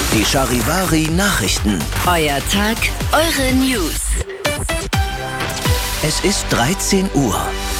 Die Charivari Nachrichten. Euer Tag, eure News. Es ist 13 Uhr.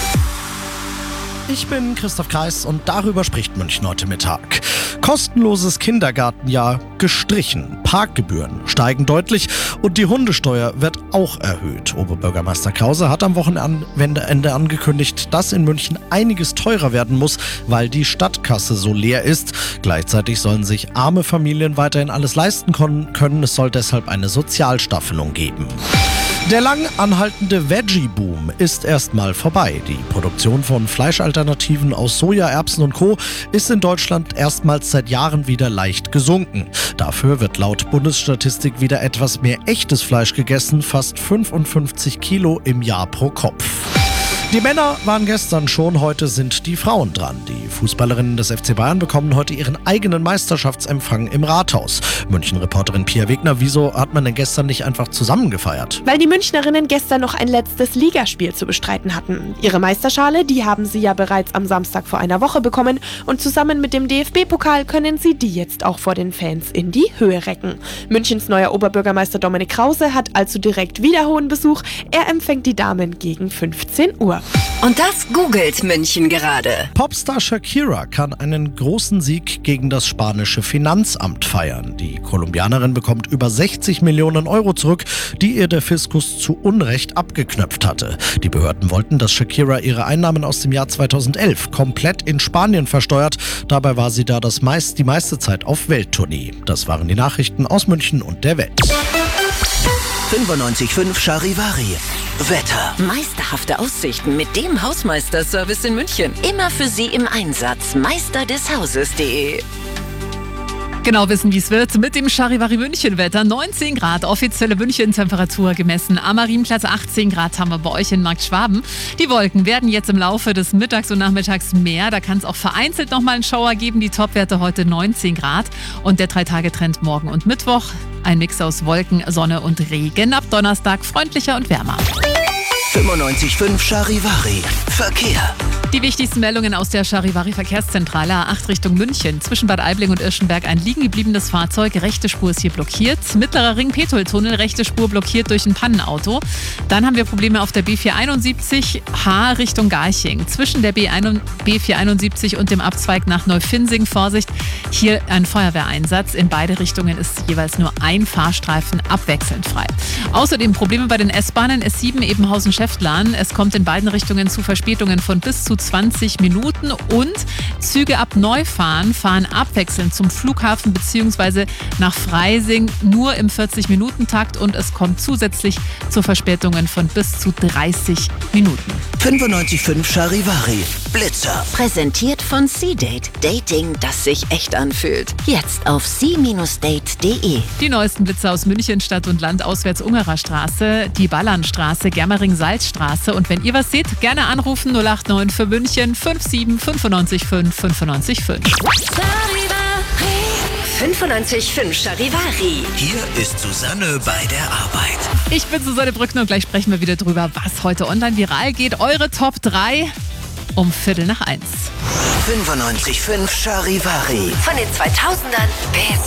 Ich bin Christoph Kreis und darüber spricht München heute Mittag. Kostenloses Kindergartenjahr gestrichen. Parkgebühren steigen deutlich und die Hundesteuer wird auch erhöht. Oberbürgermeister Krause hat am Wochenende angekündigt, dass in München einiges teurer werden muss, weil die Stadtkasse so leer ist. Gleichzeitig sollen sich arme Familien weiterhin alles leisten können. Es soll deshalb eine Sozialstaffelung geben. Der lang anhaltende Veggie-Boom ist erstmal vorbei. Die Produktion von Fleischalternativen aus Soja, Erbsen und Co. ist in Deutschland erstmals seit Jahren wieder leicht gesunken. Dafür wird laut Bundesstatistik wieder etwas mehr echtes Fleisch gegessen, fast 55 Kilo im Jahr pro Kopf. Die Männer waren gestern schon, heute sind die Frauen dran. Die Fußballerinnen des FC Bayern bekommen heute ihren eigenen Meisterschaftsempfang im Rathaus. München-Reporterin Pia Wegner, wieso hat man denn gestern nicht einfach zusammen gefeiert? Weil die Münchnerinnen gestern noch ein letztes Ligaspiel zu bestreiten hatten. Ihre Meisterschale, die haben sie ja bereits am Samstag vor einer Woche bekommen und zusammen mit dem DFB-Pokal können sie die jetzt auch vor den Fans in die Höhe recken. Münchens neuer Oberbürgermeister Dominik Krause hat also direkt wieder hohen Besuch. Er empfängt die Damen gegen 15 Uhr. Und das googelt München gerade. Popstar Shakira kann einen großen Sieg gegen das spanische Finanzamt feiern. Die Kolumbianerin bekommt über 60 Millionen Euro zurück, die ihr der Fiskus zu Unrecht abgeknöpft hatte. Die Behörden wollten, dass Shakira ihre Einnahmen aus dem Jahr 2011 komplett in Spanien versteuert. Dabei war sie da die meiste Zeit auf Welttournee. Das waren die Nachrichten aus München und der Welt. 95.5 Charivari. Wetter. Meisterhafte Aussichten mit dem Hausmeisterservice in München. Immer für Sie im Einsatz. Meisterdeshauses.de. Genau wissen, wie es wird mit dem Charivari München-Wetter. 19 Grad, offizielle München-Temperatur gemessen. Am Marienplatz 18 Grad haben wir bei euch in Markt Schwaben. Die Wolken werden jetzt im Laufe des Mittags und Nachmittags mehr. Da kann es auch vereinzelt nochmal einen Schauer geben. Die Topwerte heute 19 Grad. Und der 3-Tage-Trend morgen und Mittwoch. Ein Mix aus Wolken, Sonne und Regen. Ab Donnerstag freundlicher und wärmer. 95.5 Charivari. Verkehr. Die wichtigsten Meldungen aus der Charivari Verkehrszentrale A8 Richtung München. Zwischen Bad Aibling und Irschenberg ein liegengebliebenes Fahrzeug. Rechte Spur ist hier blockiert. Mittlerer Ring Petroltunnel, rechte Spur blockiert durch ein Pannenauto. Dann haben wir Probleme auf der B471 H Richtung Garching. Zwischen der B471 und dem Abzweig nach Neufinsing. Vorsicht, hier ein Feuerwehreinsatz. In beide Richtungen ist jeweils nur ein Fahrstreifen abwechselnd frei. Außerdem Probleme bei den S-Bahnen S7 Ebenhausen-Schäftlarn. Es kommt in beiden Richtungen zu Verspätungen von bis zu 20 Minuten und Züge ab Neufahren fahren abwechselnd zum Flughafen bzw. nach Freising nur im 40-Minuten-Takt und es kommt zusätzlich zu Verspätungen von bis zu 30 Minuten. 95.5 Charivari. Blitzer. Präsentiert von C-Date. Dating, das sich echt anfühlt. Jetzt auf c-date.de. Die neuesten Blitzer aus München, Stadt und Land, auswärts Ungerer Straße, die Ballernstraße, Germering-Salzstraße. Und wenn ihr was seht, gerne anrufen 089 für München 57 95 5 95 5. 95.5 Charivari. Hier ist Susanne bei der Arbeit. Ich bin Susanne Brückner und gleich sprechen wir wieder drüber, was heute online viral geht. Eure Top 3 um 1:15. 95.5 Charivari. Von den 2000ern bis